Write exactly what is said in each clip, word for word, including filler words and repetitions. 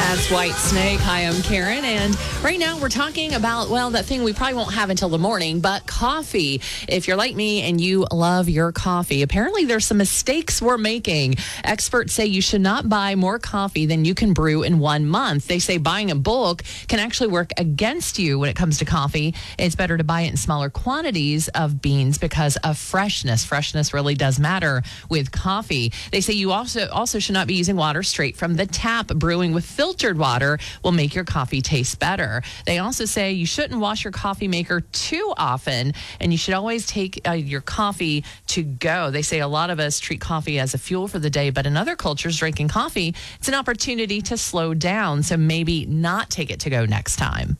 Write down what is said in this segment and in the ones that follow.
That's White Snake. Hi, I'm Karen. And right now we're talking about, well, that thing we probably won't have until the morning, but coffee. If you're like me and you love your coffee, apparently there's some mistakes we're making. Experts say you should not buy more coffee than you can brew in one month. They say buying in bulk can actually work against you when it comes to coffee. It's better to buy it in smaller quantities of beans because of freshness. Freshness really does matter with coffee. They say you also, also should not be using water straight from the tap. Brewing with filtered water will make your coffee taste better. They also say you shouldn't wash your coffee maker too often, and you should always take uh, your coffee to go. They say a lot of us treat coffee as a fuel for the day, but in other cultures, drinking coffee, it's an opportunity to slow down, so maybe not take it to go next time.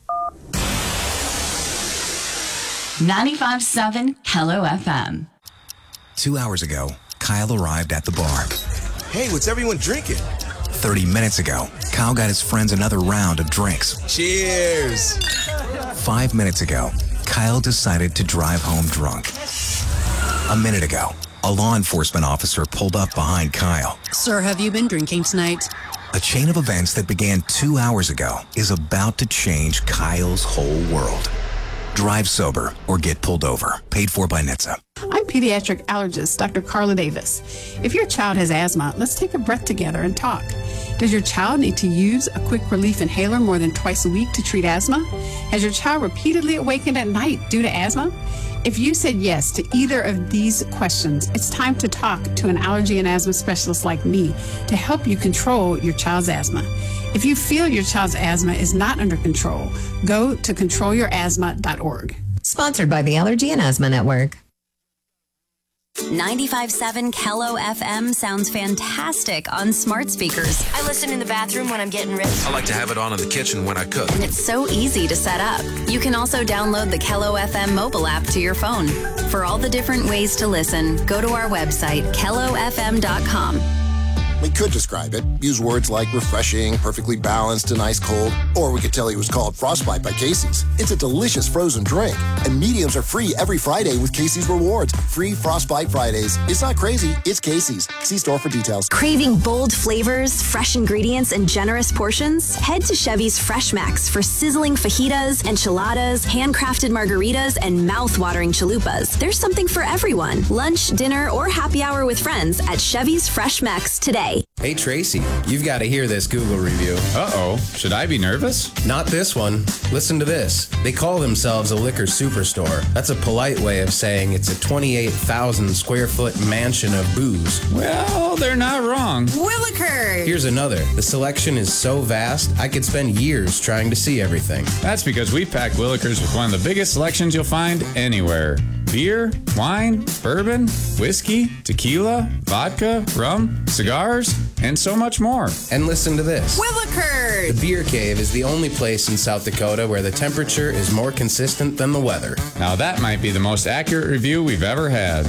ninety-five point seven Hello F M. Two hours ago, Kyle arrived at the bar. Hey, what's everyone drinking? thirty minutes ago, Kyle got his friends another round of drinks. Cheers! Five minutes ago, Kyle decided to drive home drunk. A minute ago, a law enforcement officer pulled up behind Kyle. Sir, have you been drinking tonight? A chain of events that began two hours ago is about to change Kyle's whole world. Drive sober or get pulled over. Paid for by N H T S A. I'm pediatric allergist, Doctor Carla Davis. If your child has asthma, let's take a breath together and talk. Does your child need to use a quick relief inhaler more than twice a week to treat asthma? Has your child repeatedly awakened at night due to asthma? If you said yes to either of these questions, it's time to talk to an allergy and asthma specialist like me to help you control your child's asthma. If you feel your child's asthma is not under control, go to control your asthma dot org. Sponsored by the Allergy and Asthma Network. ninety-five point seven Kello F M sounds fantastic on smart speakers. I listen in the bathroom when I'm getting ready. I like to have it on in the kitchen when I cook. And it's so easy to set up. You can also download the Kello F M mobile app to your phone. For all the different ways to listen, go to our website, kello f m dot com. We could describe it, use words like refreshing, perfectly balanced, and ice cold, or we could tell you it was called Frostbite by Casey's. It's a delicious frozen drink, and mediums are free every Friday with Casey's Rewards. Free Frostbite Fridays. It's not crazy, it's Casey's. See store for details. Craving bold flavors, fresh ingredients, and generous portions? Head to Chevy's Fresh Max for sizzling fajitas, enchiladas, handcrafted margaritas, and mouth-watering chalupas. There's something for everyone. Lunch, dinner, or happy hour with friends at Chevy's Fresh Max today. Hey, Tracy, you've got to hear this Google review. Uh-oh. Should I be nervous? Not this one. Listen to this. They call themselves a liquor superstore. That's a polite way of saying it's a twenty-eight thousand square foot mansion of booze. Well, they're not wrong. Willikers! Here's another. The selection is so vast, I could spend years trying to see everything. That's because we packed Willikers with one of the biggest selections you'll find anywhere. Beer, wine, bourbon, whiskey, tequila, vodka, rum, cigars, and so much more. And listen to this. Willikers! The Beer Cave is the only place in South Dakota where the temperature is more consistent than the weather. Now that might be the most accurate review we've ever had.